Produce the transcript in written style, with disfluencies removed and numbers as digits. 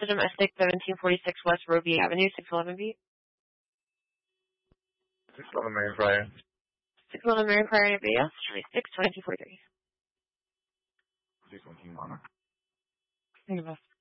to domestic 1746 West Robie Avenue, 611B. 611 Marion Pryor. 611 Marion Pryor, anybody else? Charlie 6, 2243. 617 Monarch. Thank you, boss.